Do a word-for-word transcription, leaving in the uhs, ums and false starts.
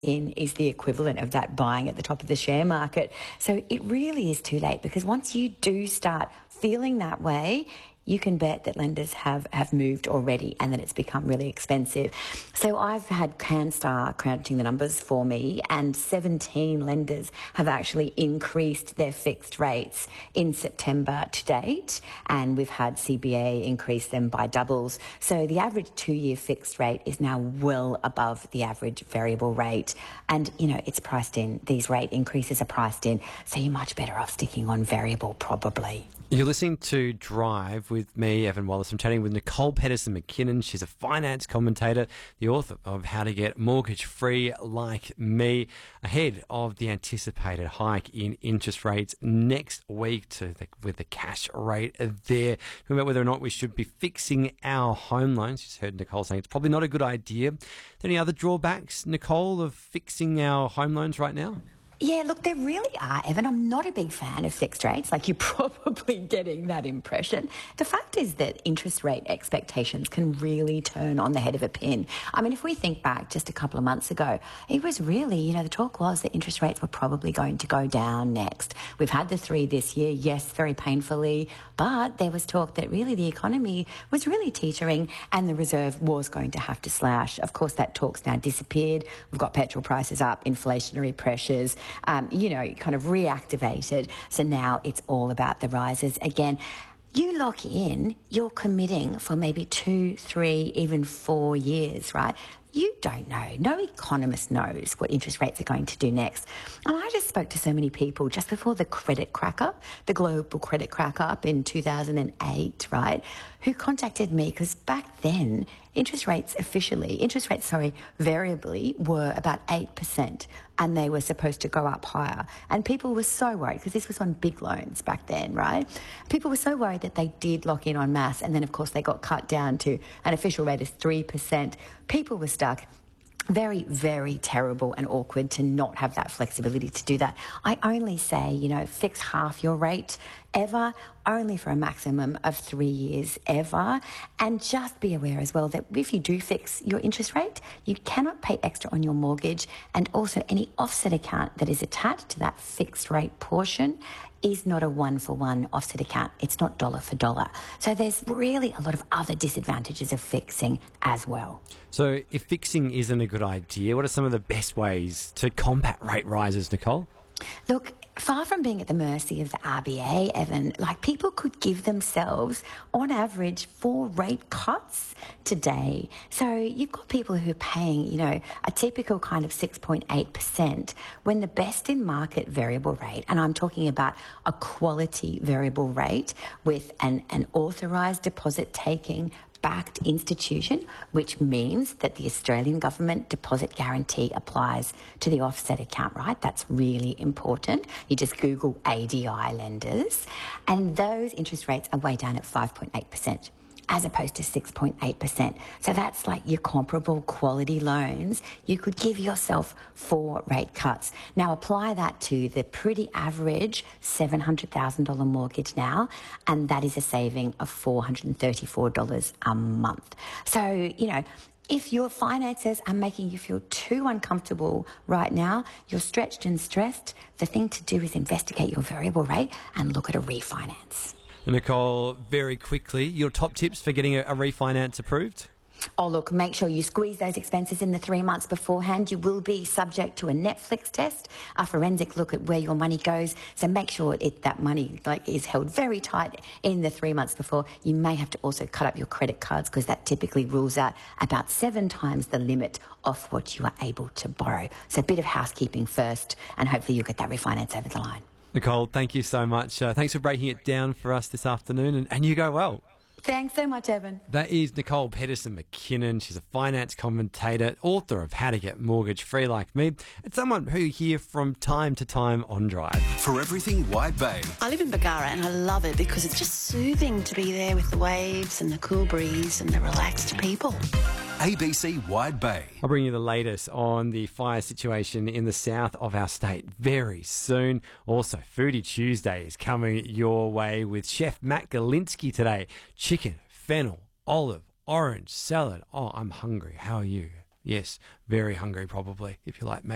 in is the equivalent of that buying at the top of the share market. So it really is too late, because once you do start feeling that way, you can bet that lenders have, have moved already and that it's become really expensive. So I've had CanStar crunching the numbers for me, and seventeen lenders have actually increased their fixed rates in September to date, and we've had C B A increase them by doubles. So the average two-year fixed rate is now well above the average variable rate. And, you know, it's priced in. These rate increases are priced in. So you're much better off sticking on variable, probably. You're listening to Drive with me, Evan Wallace. I'm chatting with Nicole Pedersen McKinnon. She's a finance commentator, the author of How to Get Mortgage Free Like Me, ahead of the anticipated hike in interest rates next week to the, with the cash rate there. Talking about whether or not we should be fixing our home loans. You just heard Nicole saying it's probably not a good idea. Any other drawbacks, Nicole, of fixing our home loans right now? Yeah, look, there really are, Evan. I'm not a big fan of fixed rates, like you're probably getting that impression. The fact is that interest rate expectations can really turn on the head of a pin. I mean, if we think back just a couple of months ago, it was really, you know, the talk was that interest rates were probably going to go down next. We've had the three this year, yes, very painfully, but there was talk that really the economy was really teetering and the Reserve was going to have to slash. Of course, that talk's now disappeared. We've got petrol prices up, inflationary pressures, Um, you know, kind of reactivated. So now it's all about the rises again. You lock in, you're committing for maybe two, three, even four years, right? You don't know. No economist knows what interest rates are going to do next. And I just spoke to so many people just before the credit crack-up, the global credit crack-up in two thousand eight, right, who contacted me because back then interest rates officially, interest rates, sorry, variably were about eight percent and they were supposed to go up higher. And people were so worried because this was on big loans back then, right? People were so worried that they did lock in en masse, and then of course they got cut down to an official rate of three percent. People were stuck. Very, very terrible and awkward to not have that flexibility to do that. I only say, you know, fix half your rate ever, only for a maximum of three years ever. And just be aware as well that if you do fix your interest rate, you cannot pay extra on your mortgage, and also any offset account that is attached to that fixed rate portion is not a one-for-one offset account. It's not dollar for dollar. So there's really a lot of other disadvantages of fixing as well. So if fixing isn't a good idea, what are some of the best ways to combat rate rises, Nicole? Look, far from being at the mercy of the R B A, Evan, like people could give themselves, on average, four rate cuts today. So you've got people who are paying, you know, a typical kind of six point eight percent when the best in market variable rate, and I'm talking about a quality variable rate with an, an authorised deposit taking backed institution, which means that the Australian government deposit guarantee applies to the offset account, right? That's really important. You just Google A D I lenders, and those interest rates are way down at five point eight percent. As opposed to six point eight percent. So that's like your comparable quality loans. You could give yourself four rate cuts. Now apply that to the pretty average seven hundred thousand dollars mortgage now, and that is a saving of four hundred thirty-four dollars a month. So, you know, if your finances are making you feel too uncomfortable right now, you're stretched and stressed, the thing to do is investigate your variable rate and look at a refinance. Nicole, very quickly, your top tips for getting a, a refinance approved? Oh, look, make sure you squeeze those expenses in the three months beforehand. You will be subject to a Netflix test, a forensic look at where your money goes. So make sure it, that money like is held very tight in the three months before. You may have to also cut up your credit cards because that typically rules out about seven times the limit of what you are able to borrow. So a bit of housekeeping first, and hopefully you'll get that refinance over the line. Nicole, thank you so much. Uh, thanks for breaking it down for us this afternoon, and, and you go well. Thanks so much, Evan. That is Nicole Pedersen McKinnon. She's a finance commentator, author of How to Get Mortgage Free Like Me, and someone who you hear from time to time on Drive. For everything Wide Bay. I live in Bargara and I love it because it's just soothing to be there with the waves and the cool breeze and the relaxed people. A B C Wide Bay. I'll bring you the latest on the fire situation in the south of our state very soon. Also, Foodie Tuesday is coming your way with Chef Matt Galinsky today. Chicken, fennel, olive, orange, salad. Oh, I'm hungry. How are you? Yes, very hungry probably, if you're like me.